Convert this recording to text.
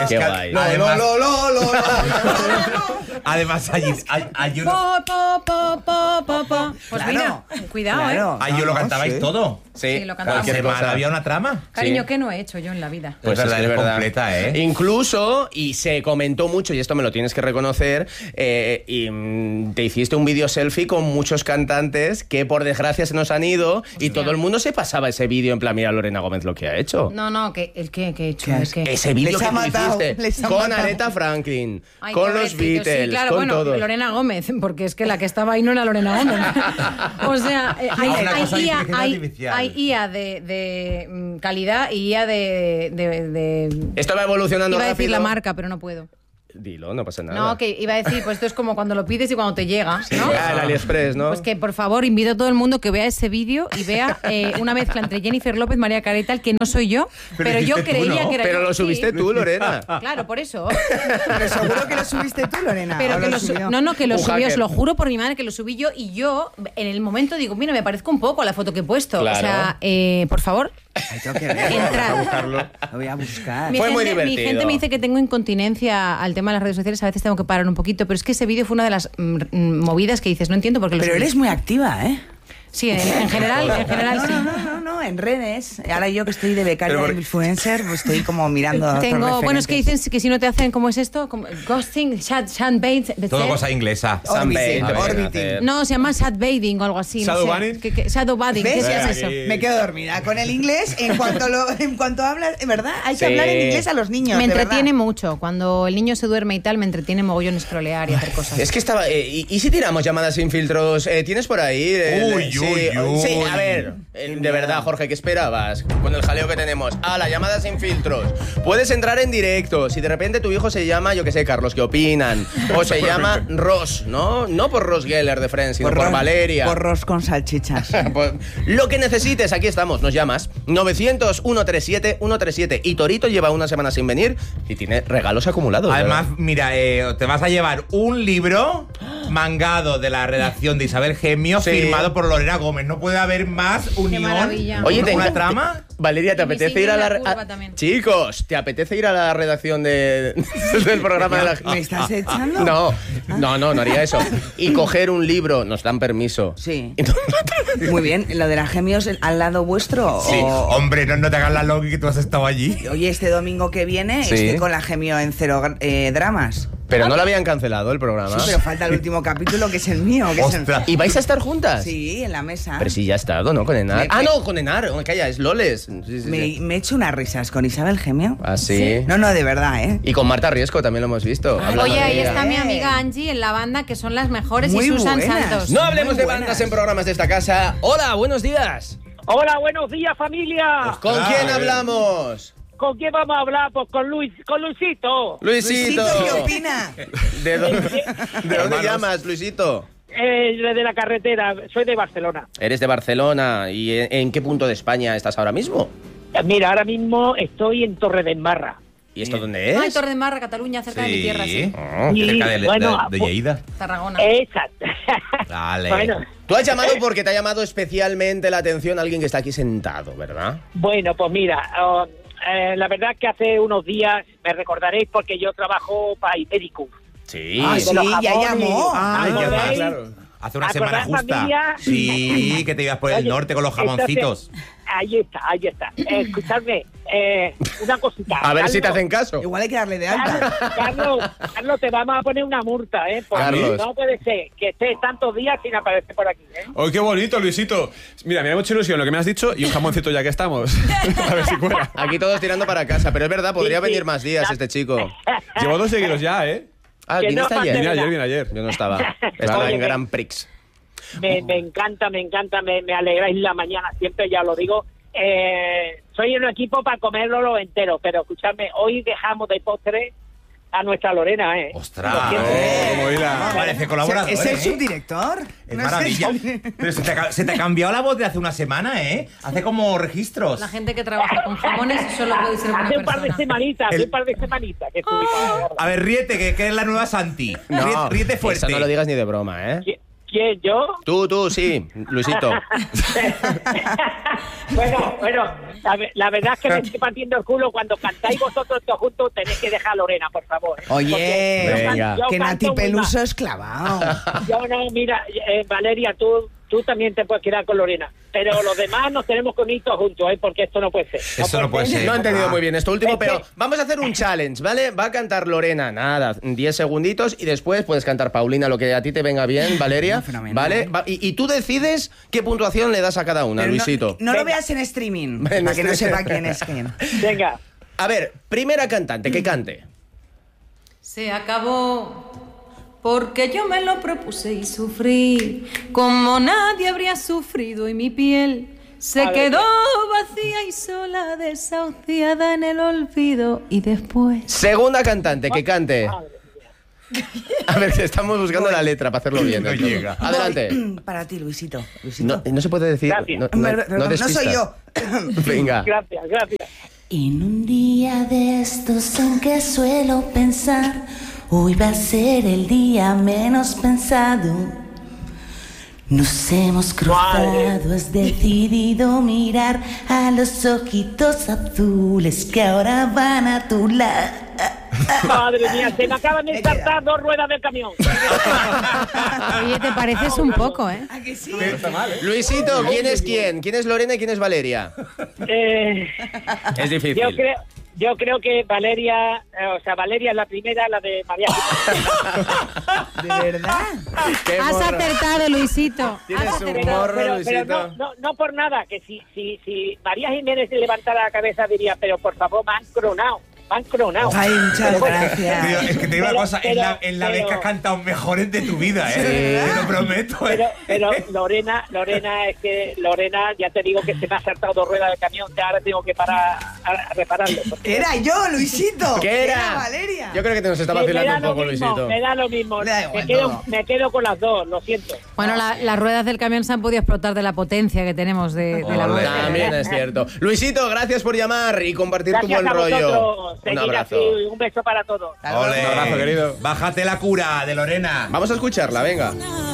Qué guay. Además, además hay uno... Pues mira, cuidado, Yo lo cantabais todo. Sí, lo cantaba. Cualquier semana había una trama. Cariño, ¿qué no he hecho yo en la vida? Pues Esa es es verdad. completa, ¿eh? Incluso, y se comentó mucho, y esto me lo tienes que reconocer, te hiciste un vídeo selfie con muchos cantantes que por desgracia se nos han ido y todo el mundo se pasaba ese vídeo en plan, mira Lorena Gómez lo que ha hecho. No, que el que he hecho. Ese vídeo que Les ha tú matado, hiciste les ha con matado. Aretha Franklin, Ay, con los pobrecito, Beatles, sí, claro, con bueno, todos. Lorena Gómez, porque es que la que estaba ahí no era Lorena Gómez. O sea, una cosa de inteligencia hay artificial. IA de calidad y IA de Esto va evolucionando iba a rápido. decir la marca, pero no puedo. Dilo, no pasa nada. No, que iba a decir, pues esto es como cuando lo pides y cuando te llega, ¿no? El AliExpress, ¿no? Pues que por favor invito a todo el mundo que vea ese vídeo y vea una mezcla entre Jennifer López, María Carey y tal, que no soy yo, pero yo hiciste tú, creía ¿no? que era Pero yo. lo subiste Sí. tú, Lorena. Claro, por eso. Pero seguro que lo subiste tú, Lorena. Pero ¿o que lo lo subió? no, que lo Un subí, hacker. os lo juro por mi madre que lo subí yo y yo en el momento digo, mira, me parezco un poco a la foto que he puesto. Claro. O sea, por favor, Ay, tengo que ver. entrad. Lo voy a buscar. Fue muy Mi divertido. gente me dice que tengo incontinencia al tema de las redes sociales, a veces tengo que parar un poquito, pero es que ese vídeo fue una de las movidas que dices, no entiendo por qué lo Pero subí. eres muy activa, ¿eh? Sí, en general sí. No, en redes. Ahora yo que estoy de becaria de influencer, pues estoy como mirando a otros Bueno, es que referentes. dicen que si no te hacen, ¿cómo es esto? Como ghosting, sunbait, Todo cosa inglesa. Sunbait, Orbiting, te pueden orbiting. hacer. No, se llama shadbaiting o algo así. Shadow no sé. banning. Shadowbanning, ¿qué ¿Ves? es eso? Me quedo dormida. Con el inglés, en cuanto hablas, ¿verdad? Hay que Sí. hablar en inglés a los niños. Me de entretiene verdad. mucho. Cuando el niño se duerme y tal, me entretiene mogollón scrollear y hacer cosas. Es que estaba... ¿y si tiramos llamadas sin filtros? ¿Tienes por ahí? Sí, a ver, de verdad, Jorge, ¿qué esperabas? Con el jaleo que tenemos. La llamada sin filtros. Puedes entrar en directo. Si de repente tu hijo se llama, yo qué sé, Carlos, ¿qué opinan? O se llama Ross, ¿no? No por Ross Geller de Friends, sino por Valeria. Porros con salchichas. Pues, lo que necesites, aquí estamos, nos llamas 900-137-137 y Torito lleva una semana sin venir y tiene regalos acumulados. Además, mira, te vas a llevar un libro mangado de la redacción de Isabel Gemio, Sí. firmado por Lorena Gómez. No puede haber más unión. maravilla. Oye, una trama. Valeria, ¿te Y mi apetece señora ir a la... la curva también. Chicos, ¿te apetece ir a la redacción del programa de la... ¿Me estás echando? No haría eso. Y coger un libro, nos dan permiso. Sí. Muy bien. ¿Lo de las gemios al lado vuestro? Sí, o- hombre, no te hagas la loca que tú has estado allí. Oye, este domingo que viene Sí. estoy con la gemio en Cero Dramas. Pero no lo habían cancelado el programa. Sí, pero falta el último capítulo que es el mío. Que es el- Ostras. ¿Y vais a estar juntas? Sí, en la mesa. Pero sí, ya ha estado, ¿no? Con Enar. No, con Enar. Calla, es Loles. Sí, sí, Me sí. he hecho unas risas con Isabel Gemio. ¿Ah, sí? No, de verdad, ¿eh? Y con Marta Riesco también lo hemos visto. hablando Oye, de ahí ella. está mi amiga Angie en la banda, que son las mejores, Muy y Susan buenas. Santos. No hablemos Muy de buenas. bandas en programas de esta casa. Hola, buenos días. Hola, buenos días, familia. ¿Con quién hablamos? ¿Con quién vamos a hablar? Pues con Luisito. Luisito. ¿qué opina? ¿De dónde llamas, Luisito? De la carretera, soy de Barcelona. Eres de Barcelona. ¿Y en qué punto de España estás ahora mismo? Mira, ahora mismo estoy en Torredembarra. ¿Y esto dónde es? Ay, Torre de Marra, Cataluña, cerca de mi tierra, sí. Sí, Cerca de bueno, Lleida. Tarragona. Exacto. Vale. Bueno, Tú has llamado porque te ha llamado especialmente la atención alguien que está aquí sentado, ¿verdad? bueno, pues mira, la verdad es que hace unos días me recordaréis porque yo trabajo para Ibéricus. Sí. Ah, De sí, los ya jamones. llamó. Ay, qué ¿Acordáis? más. claro. Hace una semana ¿Acordáis, justa. familia? Sí, que te ibas por el Oye, norte con los jamoncitos. entonces, ahí está. Escuchadme, una cosita. A ver si te Carlos, hacen caso. Igual hay que darle de alta. Carlos, te vamos a poner una multa, ¿eh? Porque Carlos. no puede ser que estés tantos días sin aparecer por aquí, ¿eh? ¡Oh, qué bonito, Luisito! Mira, me ha mucha ilusión lo que me has dicho y un jamoncito ya que estamos. A ver si cuela. Aquí todos tirando para casa, pero es verdad, podría Sí, sí. venir más días este chico. Llevo 2 seguidos ya, ¿eh? ¿Vine no hasta pase ayer? Vine ayer. Yo no estaba. Estaba Oye, en Grand Prix. Me encanta, me alegráis la mañana, siempre ya lo digo. Soy un equipo para comerlo entero, pero escuchadme, hoy dejamos de postre a nuestra Lorena, ¿eh? ¡Ostras! Lo siento. Como hila. Parece colaborador, ¿Es el ¿eh? subdirector? Es No sé. maravilla. Pero se te ha cambiado la voz de hace una semana, ¿eh? Hace como registros. La gente que trabaja con jamones solo puede ser buena Hace un par de persona. semanitas, que estuvimos. A ver, ríete, que es la nueva Santi. No, Ríete fuerte. eso no lo digas ni de broma, ¿eh? ¿Quién, yo? Tú, sí, Luisito. Bueno, la verdad es que me estoy partiendo el culo. Cuando cantáis vosotros todos juntos, tenéis que dejar a Lorena, por favor. Oye, venga. que canto Nati muy Peluso mal. es clavado. Yo no, mira, Valeria, tú también te puedes quedar con Lorena. Pero los demás nos tenemos que unir todos juntos, porque esto no puede ser. Esto no puede ser. No he entendido muy bien esto último, Es que- pero vamos a hacer un challenge, ¿vale? Va a cantar Lorena, nada, 10 segunditos y después puedes cantar Paulina, lo que a ti te venga bien, Valeria, Fenomenal. ¿vale? Y tú decides qué puntuación le das a cada una, Pero Luisito. no lo veas en streaming, En para que no streaming. sepa quién es quién. Venga. A ver, primera cantante, que cante. Se acabó porque yo me lo propuse y sufrí como nadie habría sufrido y mi piel se A ver. quedó vacía y sola, desahuciada en el olvido y después... Segunda cantante, que cante. A ver, estamos buscando la letra para hacerlo bien. No esto. llega. Adelante. Para ti, Luisito. No se puede decir. Gracias. No Perdón, no despistas. soy yo. Venga. Gracias. En un día de estos en que suelo pensar, hoy va a ser el día menos pensado. Nos hemos cruzado, has decidido mirar a los ojitos azules que ahora van a tu lado. Madre mía, se me acaban de saltar 2 ruedas del camión. Oye, te pareces un poco, ¿eh? ¿A que sí? Luisito, ¿quién es quién? ¿Quién es Lorena y quién es Valeria? Es difícil. Yo creo que Valeria, Valeria es la primera, la de María. ¿De verdad? Qué Has morro. acertado, Luisito. Tienes Has un acertado. morro, pero Luisito. no por nada, que si María Jiménez se levantara la cabeza diría, pero por favor, me han cronado. Ay, muchas Tío, gracias. es que te digo una cosa, es la vez pero- que has cantado mejores de tu vida, ¿eh? Te lo prometo, Pero Lorena, es que Lorena, ya te digo que se me ha saltado 2 ruedas del camión, que ahora tengo que parar a repararlo. porque- Era yo, Luisito. ¿Qué era? Valeria. Yo creo que te nos está Me da vacilando un lo poco, mismo, Luisito. me da lo mismo. Me da igual Me todo. quedo con las dos, lo siento. Bueno, las ruedas del camión se han podido explotar de la potencia que tenemos de la voz. También es cierto. Luisito, gracias por llamar y compartir tu Gracias buen a rollo. vosotros. Un Seguid abrazo. así, un beso para todos. Ole. Un abrazo, querido. Bájate la cura de Lorena. Vamos a escucharla, venga.